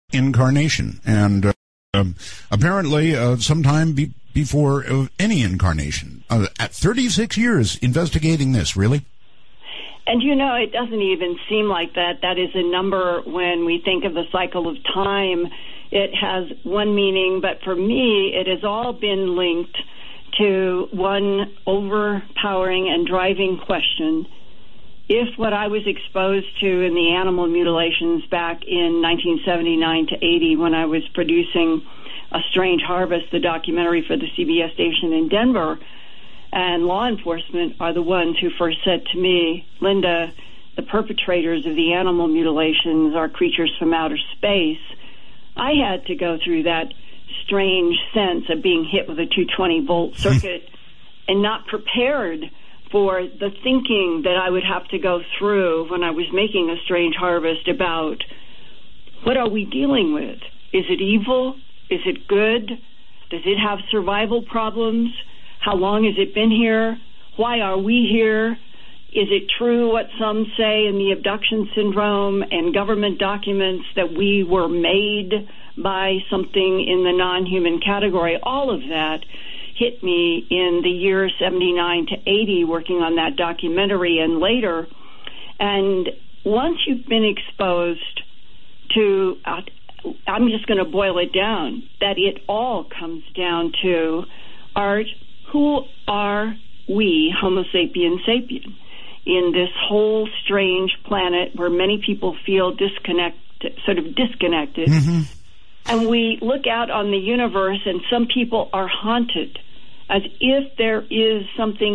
incarnation, and apparently sometime before any incarnation. At 36 years investigating this, really? And it doesn't even seem like that. That is a number when we think of the cycle of time. It has one meaning, but for me, it has all been linked to one overpowering and driving question. If what I was exposed to in the animal mutilations back in 1979 to 80, when I was producing A Strange Harvest, the documentary for the CBS station in Denver, and law enforcement are the ones who first said to me, Linda, the perpetrators of the animal mutilations are creatures from outer space, I had to go through that strange sense of being hit with a 220-volt circuit and not prepared for the thinking that I would have to go through when I was making A Strange Harvest about what are we dealing with? Is it evil? Is it good? Does it have survival problems? How long has it been here? Why are we here? Is it true what some say in the abduction syndrome and government documents that we were made by something in the non-human category? All of that hit me in the years 79 to 80 working on that documentary and later. And once you've been exposed to, I'm just going to boil it down, that it all comes down to, Art, who are we, Homo sapiens sapien, in this whole strange planet where many people feel disconnected? Mm-hmm. And we look out on the universe, and some people are haunted as if there is something